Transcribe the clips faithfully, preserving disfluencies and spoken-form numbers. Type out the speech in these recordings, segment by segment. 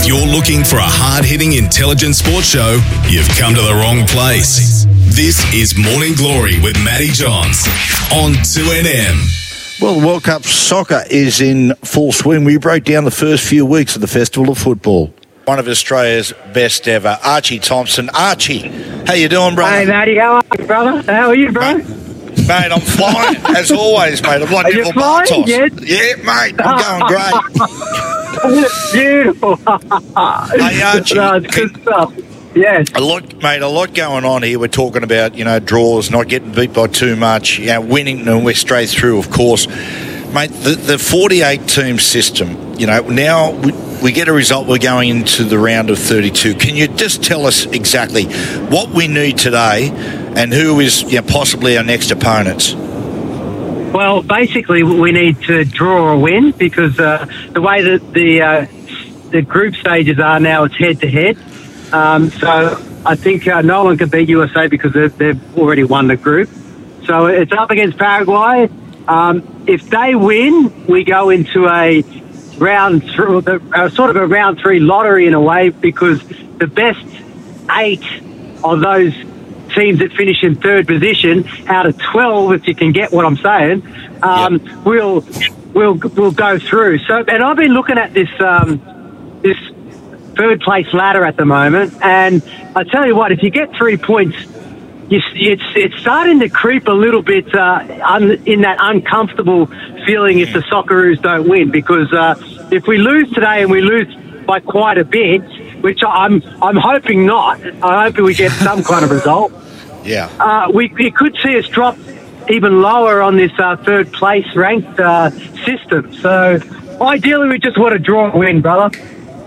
If you're looking for a hard-hitting, intelligent sports show, you've come to the wrong place. This is Morning Glory with Matty Johns on two N M. Well, the World Cup soccer is in full swing. We broke down the first few weeks of the Festival of Football. One of Australia's best ever, Archie Thompson. Archie, how you doing, brother? Hey, Matty, how are you, brother? How are you, bro? Mate, mate I'm flying, as always, mate. I'm like are you flying? Yes? Yeah, mate, I'm going great. Beautiful. Hey, Archie. No, it's good stuff. Yes. A lot, mate, a lot going on here. We're talking about, you know, draws, not getting beat by too much, you know, winning, and we're straight through, of course. Mate, the, the forty-eight team system, you know, now we, we get a result, we're going into the round of thirty-two. Can you just tell us exactly what we need today and who is, you know, possibly our next opponents? Well, basically, we need to draw or win because uh, the way that the uh, the group stages are now, it's head-to-head. Um, so I think uh, no one can beat U S A because they've, they've already won the group. So it's up against Paraguay. Um, if they win, we go into a round through the uh, sort of a round three lottery in a way because the best eight of those teams that finish in third position out of twelve, if you can get what I'm saying, um, yep. will will will go through. So, and I've been looking at this um, this third place ladder at the moment, and I tell you what, if you get three points. You, it's it's starting to creep a little bit uh, un, in that uncomfortable feeling if the Socceroos don't win. Because uh, if we lose today and we lose by quite a bit, which I'm I'm hoping not, I'm hoping we get some kind of result. Yeah, uh, we, we could see us drop even lower on this uh, third place ranked uh, system. So ideally, we just want to draw a win, brother.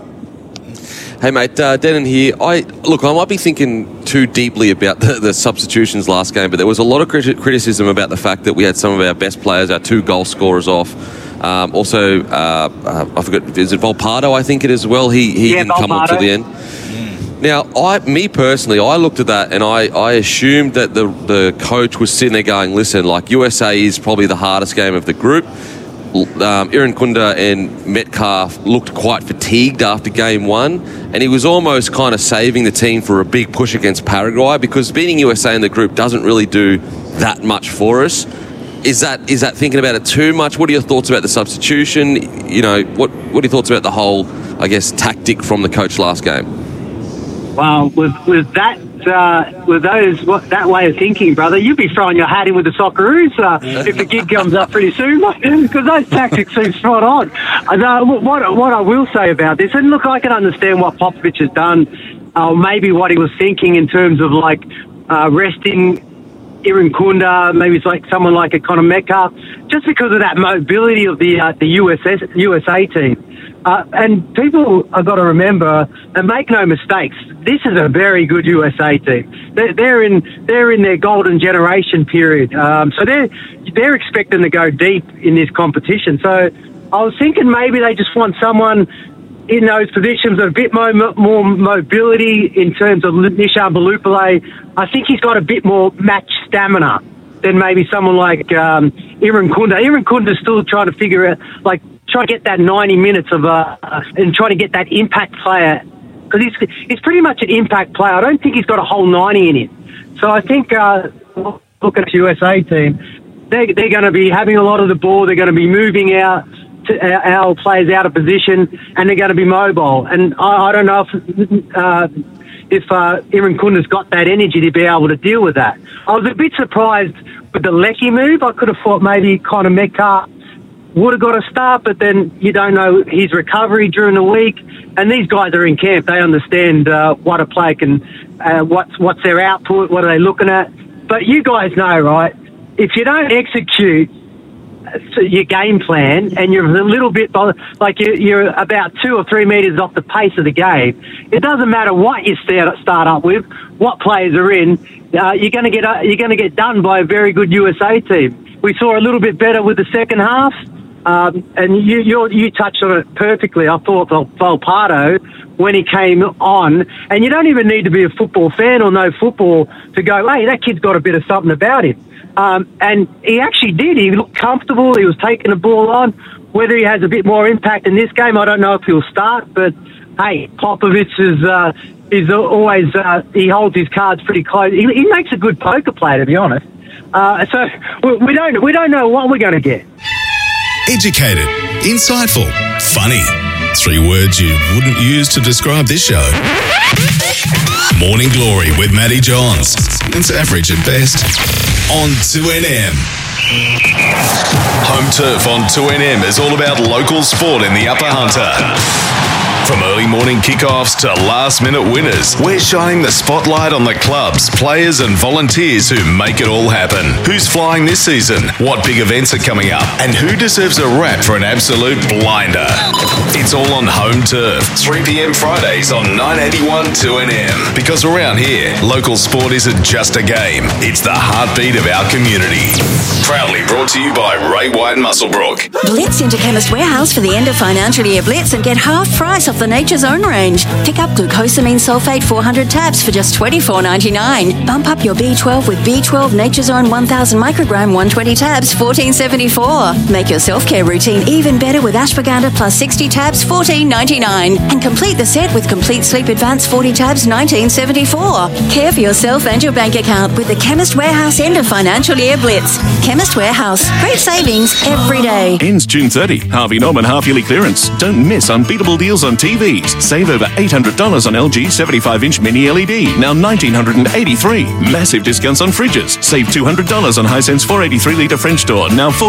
Hey mate, uh, Denon here. I look, I might be thinking too deeply about the, the substitutions last game, but there was a lot of criti- criticism about the fact that we had some of our best players, our two goal scorers off. Um, also, uh, uh, I forgot, is it Volpato? I think it is as well. He he yeah, didn't come up to the end. Mm. Now, I, me personally, I looked at that and I, I assumed that the the coach was sitting there going, "Listen, like U S A is probably the hardest game of the group." Um, Irankunda and Metcalf looked quite fatigued after game one, and he was almost kind of saving the team for a big push against Paraguay because beating U S A in the group doesn't really do that much for us. Is that is that thinking about it too much? What are your thoughts about the substitution? You know, what what are your thoughts about the whole, I guess, tactic from the coach last game? Well, with with that. Uh, with those what, that way of thinking, brother, you'd be throwing your hat in with the Socceroos uh, if the gig comes up pretty soon, because those tactics seem spot on. Uh, what what I will say about this, and look, I can understand what Popovich has done, uh, maybe what he was thinking in terms of like uh, resting Irankunda, maybe it's like someone like a Conor Metcalf, just because of that mobility of the uh, the U S S, U S A team. Uh, and people have got to remember, and make no mistakes, this is a very good U S A team. They're, they're in they're in their golden generation period, um, so they're they're expecting to go deep in this competition. So I was thinking maybe they just want someone in those positions with a bit more, more mobility in terms of Nishan Balupale. I think he's got a bit more match stamina than maybe someone like um, Irankunda. Irankunda's still trying to figure out, like, try to get that ninety minutes of uh, and try to get that impact player, because he's he's pretty much an impact player. I don't think he's got a whole ninety in him. So I think uh, looking at the U S A team, they they're going to be having a lot of the ball. They're going to be moving out to our, our players out of position, and they're going to be mobile. And I, I don't know if uh, if uh, Irankunda's got that energy to be able to deal with that. I was a bit surprised with the Lecky move. I could have thought maybe Conor Metcalf would have got a start, but then you don't know his recovery during the week. And these guys are in camp. They understand uh, what a player can, uh, what's, what's their output, what are they looking at. But you guys know, right, if you don't execute your game plan and you're a little bit, like you're about two or three metres off the pace of the game, it doesn't matter what you start up with, what players are in, uh, you're going to get you're going to get done by a very good U S A team. We saw a little bit better with the second half. Um, and you, you you touched on it perfectly. I thought Volpato, when he came on, and you don't even need to be a football fan or know football to go, hey, that kid's got a bit of something about him. Um, and he actually did. He looked comfortable. He was taking the ball on. Whether he has a bit more impact in this game, I don't know if he'll start. But hey, Popovich is uh, is always uh, he holds his cards pretty close. He, he makes a good poker player, to be honest. Uh, so we, we don't we don't know what we're going to get. Educated, insightful, funny. Three words you wouldn't use to describe this show. Morning Glory with Matty Johns. It's average at best. On two N M. Home Turf on two N M is all about local sport in the Upper Hunter. From early morning kickoffs to last-minute winners, we're shining the spotlight on the clubs, players and volunteers who make it all happen. Who's flying this season? What big events are coming up? And who deserves a rap for an absolute blinder? It's all on Home Turf, three p.m. Fridays on nine eighty-one two N M. Because around here, local sport isn't just a game, it's the heartbeat of our community. Proudly brought to you by Ray White Musselbrook. Blitz into Chemist Warehouse for the end of financial year Blitz and get half price off the Nature's Own range. Pick up glucosamine sulfate four hundred tabs for just twenty-four ninety-nine. Bump up your B twelve with B twelve Nature's Own one thousand microgram one hundred twenty tabs, fourteen seventy-four. Make your self-care routine even better with ashwagandha plus sixty tabs, fourteen ninety-nine. And complete the set with Complete Sleep Advance forty tabs, nineteen seventy-four. Care for yourself and your bank account with the Chemist Warehouse end of financial year Blitz. Chemist Warehouse. Great savings every day. Ends June thirtieth. Harvey Norman half-yearly clearance. Don't miss unbeatable deals on T Vs. Save over eight hundred dollars on L G seventy-five inch mini L E D. Now one thousand nine hundred eighty-three dollars. Massive discounts on fridges. Save two hundred dollars on Hisense four eighty-three litre French door. Now